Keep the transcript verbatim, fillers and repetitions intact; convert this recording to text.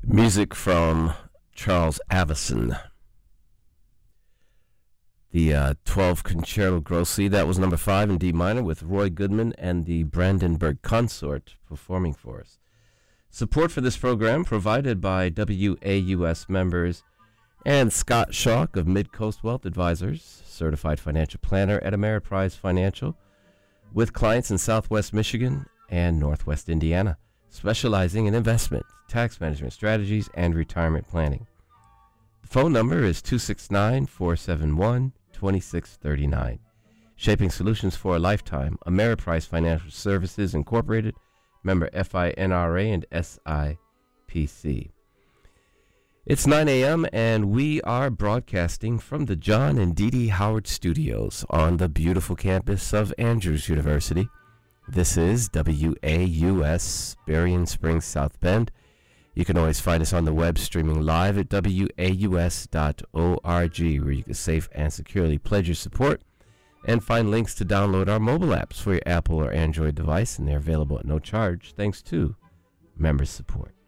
Music from Charles Avison. The uh, twelve Concerto Grossi, that was number five in D minor with Roy Goodman and the Brandenburg Consort performing for us. Support for this program provided by W A U S members and Scott Schalk of Mid-Coast Wealth Advisors, certified financial planner at Ameriprise Financial, with clients in Southwest Michigan and Northwest Indiana, specializing in investment, tax management strategies, and retirement planning. The phone number is two six nine, four seven one, two six three nine. Shaping Solutions for a Lifetime, Ameriprise Financial Services Incorporated, member F I N R A and S I P C. It's nine a.m. and we are broadcasting from the John and Dee Dee Howard Studios on the beautiful campus of Andrews University. This is W A U S, Berrien Springs, South Bend. You can always find us on the web streaming live at W A U S dot org, where you can safe and securely pledge your support and find links to download our mobile apps for your Apple or Android device, and they're available at no charge thanks to member support.